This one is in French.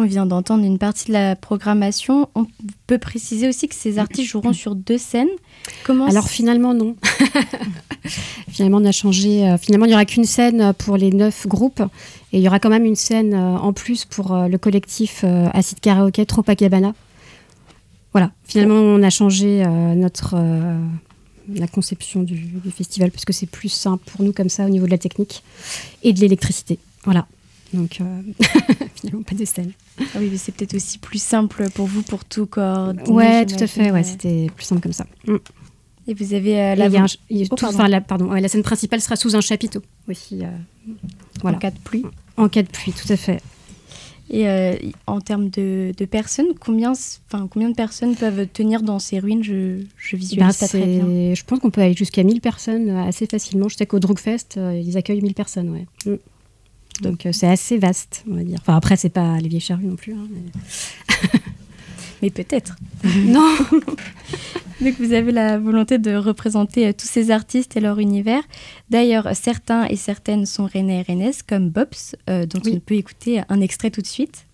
On vient d'entendre une partie de la programmation. On peut préciser aussi que ces artistes joueront sur 2 scènes. Alors finalement, non. Finalement, on a changé. Finalement, il n'y aura qu'une scène pour les 9 groupes. Et il y aura quand même une scène en plus pour le collectif Acid Karaoké Tropacabana. Voilà. Finalement, on a changé la conception du festival parce que c'est plus simple pour nous comme ça au niveau de la technique et de l'électricité. Voilà. Donc, finalement, pas de scène. Ah oui, mais c'est peut-être aussi plus simple pour vous pour tout coordonner. Ouais, tout à fait. Ouais, c'était plus simple comme ça. Et vous avez la scène principale sera sous un chapiteau aussi. Voilà. En cas de pluie. En cas de pluie, tout à fait. Et en termes de personnes, combien de personnes peuvent tenir dans ces ruines? Je visualise ça très bien. Je pense qu'on peut aller jusqu'à 1000 personnes assez facilement. Je sais qu'au Drugfest, ils accueillent 1000 personnes. Ouais. Donc c'est assez vaste, on va dire. Enfin, après, c'est pas les vieilles charrues non plus. Mais peut-être. Non. Donc vous avez la volonté de représenter tous ces artistes et leur univers. D'ailleurs, certains et certaines sont rennais et rennaises, comme Bobs, dont on peut écouter un extrait tout de suite.